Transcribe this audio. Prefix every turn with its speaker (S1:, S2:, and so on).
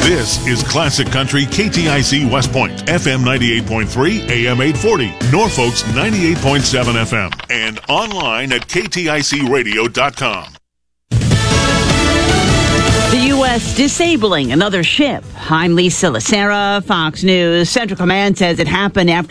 S1: This is Classic Country KTIC West Point, FM 98.3, AM 840, Norfolk's 98.7 FM, and online at kticradio.com.
S2: The U.S. disabling another ship. I'm Lisa Lacera, Fox News. Central Command says it happened after